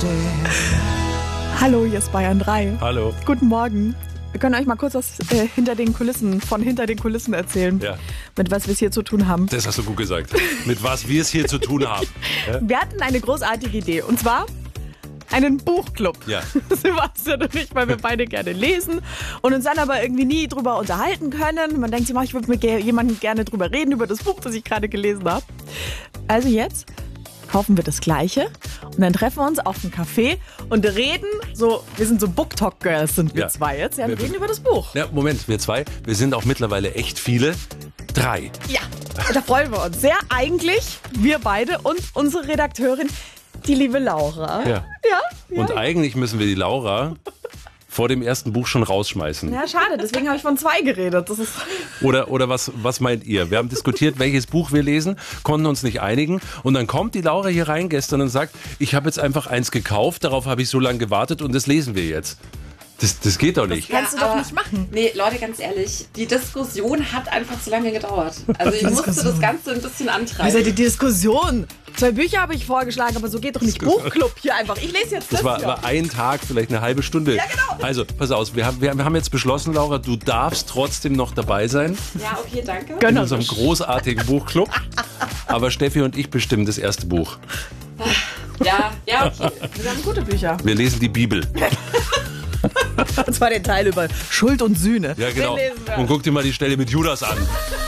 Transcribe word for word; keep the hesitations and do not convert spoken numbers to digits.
Hallo, hier ist Bayern drei. Hallo. Guten Morgen. Wir können euch mal kurz was äh, hinter den Kulissen, von hinter den Kulissen erzählen, Ja. mit was wir es hier zu tun haben. Das hast du gut gesagt. Mit was wir es hier zu tun haben. Ja? Wir hatten eine großartige Idee, und zwar einen Buchclub. Ja. Sebastian und ich, weil wir beide gerne lesen und uns dann aber irgendwie nie drüber unterhalten können. Man denkt sich mal, ich würde mit ge- jemandem gerne drüber reden, über das Buch, das ich gerade gelesen habe. Also jetzt kaufen wir das Gleiche und dann treffen wir uns auf einen Café und reden so, wir sind so Book-Talk-Girls, sind wir Ja. zwei jetzt, ja, wir Wir- reden über das Buch. Ja, Moment, wir zwei, wir sind auch mittlerweile echt viele. Drei. Ja, da freuen wir uns sehr. Eigentlich wir beide und unsere Redakteurin, die liebe Laura. Ja. Ja, ja. Und eigentlich müssen wir die Laura vor dem ersten Buch schon rausschmeißen. Ja, schade, deswegen habe ich von zwei geredet. Das ist Oder, oder was, was meint ihr? Wir haben diskutiert, welches Buch wir lesen, konnten uns nicht einigen. Und dann kommt die Laura hier rein gestern und sagt, ich habe jetzt einfach eins gekauft, darauf habe ich so lange gewartet und das lesen wir jetzt. Das, das geht doch nicht. kannst du doch nicht machen. Nee, Leute, ganz ehrlich, die Diskussion hat einfach zu lange gedauert. Also ich musste das Ganze ein bisschen Wie antreiben. seid ihr die Diskussion? Zwei Bücher habe ich vorgeschlagen, aber so geht doch nicht Buchclub hier einfach. Ich lese jetzt das, Das war, hier. war ein Tag, vielleicht eine halbe Stunde. Ja, genau. Also, pass auf, wir haben, wir haben jetzt beschlossen, Laura, du darfst trotzdem noch dabei sein Ja, okay, danke. in unserem großartigen Buchclub. Aber Steffi und ich bestimmen das erste Buch. Ja, ja, okay. Wir haben gute Bücher. Wir lesen die Bibel. Und zwar den Teil über Schuld und Sühne. Ja, genau. Den lesen wir. Und guck dir mal die Stelle mit Judas an.